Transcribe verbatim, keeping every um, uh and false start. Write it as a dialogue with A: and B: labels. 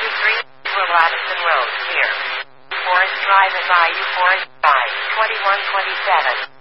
A: thirty-three, Will Addison Road, here. Forest Drive and Bayou Forest Drive, twenty-one twenty-seven.